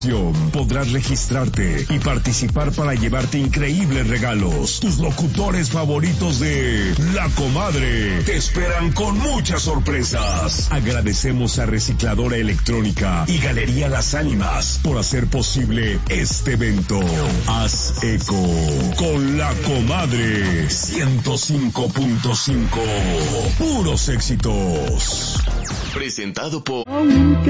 Podrás registrarte y participar para llevarte increíbles regalos. Tus locutores favoritos de La Comadre te esperan con muchas sorpresas. Agradecemos a Recicladora Electrónica y Galería Las Ánimas por hacer posible este evento. Haz eco con La Comadre 105.5. Puros éxitos. Presentado por...